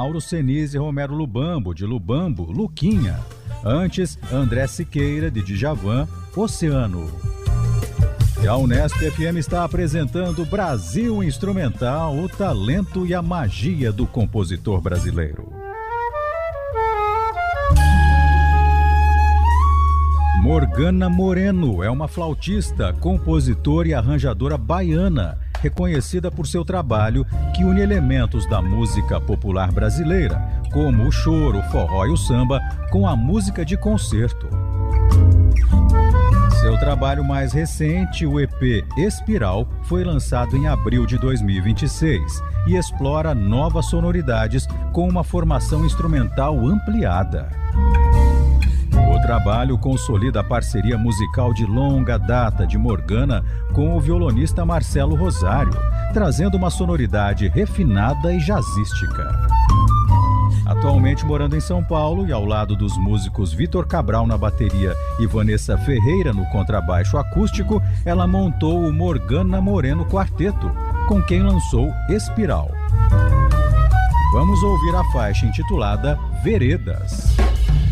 Mauro Senise Romero Lubambo, de Lubambo, Luquinha. Antes, André Siqueira, de Djavan, Oceano. E a Unesp FM está apresentando Brasil Instrumental, o talento e a magia do compositor brasileiro. Morgana Moreno é uma flautista, compositora e arranjadora baiana, reconhecida por seu trabalho que une elementos da música popular brasileira, como o choro, o forró e o samba, com a música de concerto. Seu trabalho mais recente, o EP Espiral, foi lançado em abril de 2026 e explora novas sonoridades com uma formação instrumental ampliada. O trabalho consolida a parceria musical de longa data de Morgana com o violonista Marcelo Rosário, trazendo uma sonoridade refinada e jazzística. Atualmente morando em São Paulo e ao lado dos músicos Vitor Cabral na bateria e Vanessa Ferreira no contrabaixo acústico, ela montou o Morgana Moreno Quarteto, com quem lançou Espiral. Vamos ouvir a faixa intitulada Veredas.